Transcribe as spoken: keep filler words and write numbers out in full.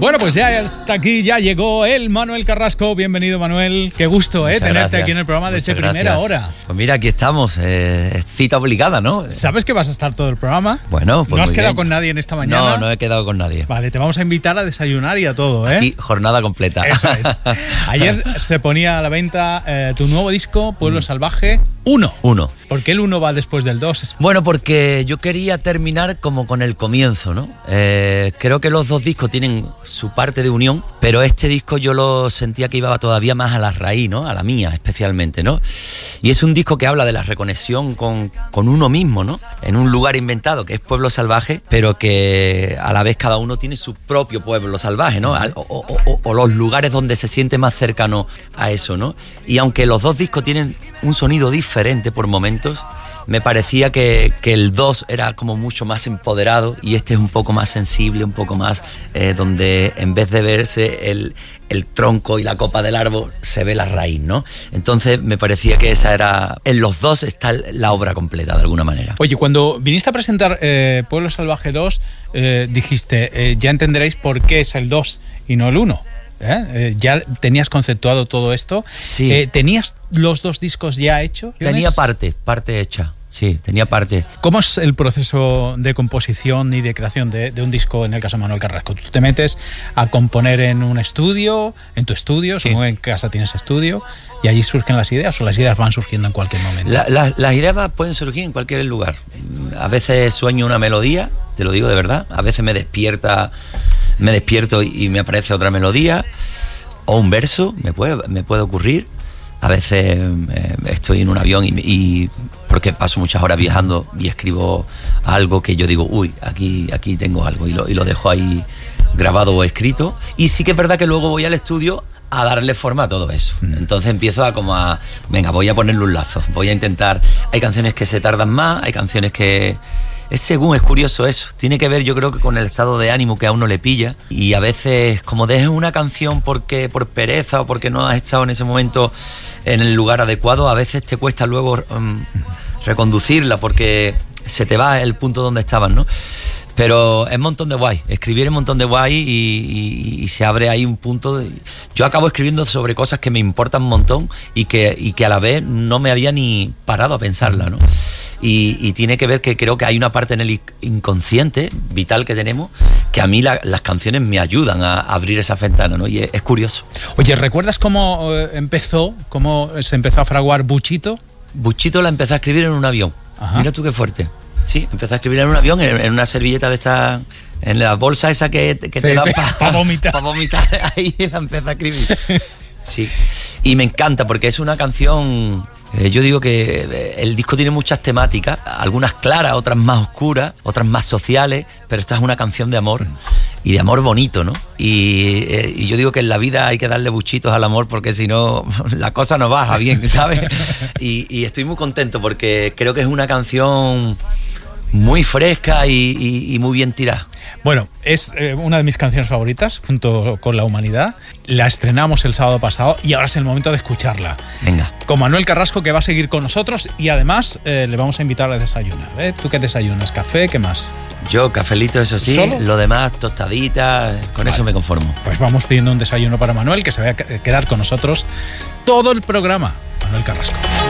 Bueno, pues ya hasta aquí ya llegó el Manuel Carrasco. Bienvenido, Manuel. Qué gusto, eh, tenerte gracias. aquí en el programa desde Muchas primera gracias. hora. Pues mira, aquí estamos. Eh, es cita obligada, ¿no? ¿Sabes que vas a estar todo el programa? Bueno, pues ¿No has muy quedado bien. con nadie en esta mañana? No, no he quedado con nadie. Vale, te vamos a invitar a desayunar y a todo, ¿eh? Aquí, jornada completa. Eso es. Ayer se ponía a la venta eh, tu nuevo disco, Pueblo Salvaje uno. Uno. ¿Por qué el uno va después del dos? Bueno, porque yo quería terminar como con el comienzo, ¿no? Eh, creo que los dos discos tienen su parte de unión, pero este disco yo lo sentía que iba todavía más a la raíz, ¿no? A la mía especialmente, ¿no? Y es un disco que habla de la reconexión con, con uno mismo, ¿no? En un lugar inventado que es Pueblo Salvaje, pero que a la vez cada uno tiene su propio pueblo salvaje, ¿no? O, o, o, o los lugares donde se siente más cercano a eso, ¿no? Y aunque los dos discos tienen un sonido diferente por momentos, me parecía que, que el dos era como mucho más empoderado y este es un poco más sensible, un poco más eh, donde en vez de verse el, el tronco y la copa del árbol, se ve la raíz, ¿no? Entonces me parecía que esa era... En los dos está la obra completa, de alguna manera. Oye, cuando viniste a presentar eh, Pueblo Salvaje dos, eh, dijiste, eh, ya entenderéis por qué es el dos y no el uno. ¿Eh? Eh, ¿Ya tenías conceptuado todo esto? Sí. Eh, ¿Tenías los dos discos ya hechos? Tenía parte, parte hecha. Sí, tenía parte. ¿Cómo es el proceso de composición y de creación de, de un disco en el caso de Manuel Carrasco? ¿Tú te metes a componer en un estudio, en tu estudio, Sí. supongo que en casa tienes estudio, y allí surgen las ideas o las ideas van surgiendo en cualquier momento? La, la, las ideas pueden surgir en cualquier lugar. A veces sueño una melodía, te lo digo de verdad. A veces me despierta, me despierto y me aparece otra melodía o un verso, me puede, me puede ocurrir. A veces eh, estoy en un avión y, y porque paso muchas horas viajando y escribo algo que yo digo, uy, aquí, aquí tengo algo y lo, y lo dejo ahí grabado o escrito. Y sí que es verdad que luego voy al estudio a darle forma a todo eso. Entonces empiezo a como a, venga, voy a ponerle un lazo, voy a intentar, hay canciones que se tardan más, hay canciones que... Es según, es curioso eso. Tiene que ver, yo creo, que con el estado de ánimo que a uno le pilla. Y a veces, como dejes una canción porque por pereza o porque no has estado en ese momento en el lugar adecuado, a veces te cuesta luego um, reconducirla porque se te va el punto donde estabas, ¿no? Pero es un montón de guay. Escribir es un montón de guay y, y, y se abre ahí un punto. De... Yo acabo escribiendo sobre cosas que me importan un montón y que, y que a la vez no me había ni parado a pensarla, ¿no? Y, y tiene que ver que creo que hay una parte en el inconsciente vital que tenemos que a mí la, las canciones me ayudan a, a abrir esa ventana, ¿no? Y es, es curioso. Oye, ¿recuerdas cómo eh, empezó, cómo se empezó a fraguar Buchito? Buchito la empecé a escribir en un avión. Ajá. Mira tú qué fuerte. Sí, empecé a escribir en un avión, en, en una servilleta de esta, en la bolsa esa que, que Sí, te dan sí, para pa vomitar. pa vomitar. Ahí la empecé a escribir. Sí, y me encanta porque es una canción... Eh, yo digo que eh, el disco tiene muchas temáticas, algunas claras, otras más oscuras, otras más sociales, pero esta es una canción de amor y de amor bonito, ¿no? Y, eh, y yo digo que en la vida hay que darle buchitos al amor porque si no la cosa no baja bien, ¿sabes? Y, y estoy muy contento porque creo que es una canción muy fresca y, y, y muy bien tirada. Bueno, es eh, una de mis canciones favoritas, junto con La Humanidad. La estrenamos el sábado pasado y ahora es el momento de escucharla. Venga. Con Manuel Carrasco, que va a seguir con nosotros y además eh, le vamos a invitar a desayunar. ¿eh? ¿Tú qué desayunas? ¿Café? ¿Qué más? Yo, cafelito, eso sí. ¿Solo? Lo demás, tostaditas, con Vale. eso me conformo. Pues vamos pidiendo un desayuno para Manuel, que se va a quedar con nosotros todo el programa. Manuel Carrasco.